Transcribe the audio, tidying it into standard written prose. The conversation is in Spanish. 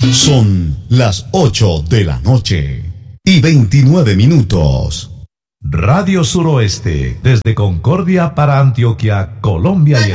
Son las 8 de la noche y 29 minutos. Radio Suroeste, desde Concordia para Antioquia, Colombia y el